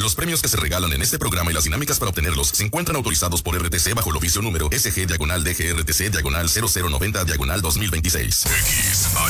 Los premios que se regalan en este programa y las dinámicas para obtenerlos se encuentran autorizados por RTC bajo el oficio número SG-DGRTC-0090-2026.